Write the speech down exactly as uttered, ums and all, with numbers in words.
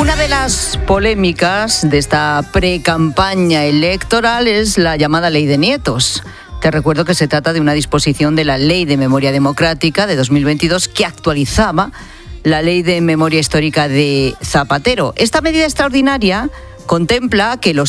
Una de las polémicas de esta pre-campaña electoral es la llamada Ley de Nietos. Te recuerdo que se trata de una disposición de la Ley de Memoria Democrática de dos mil veintidós que actualizaba la Ley de Memoria Histórica de Zapatero. Esta medida extraordinaria contempla que los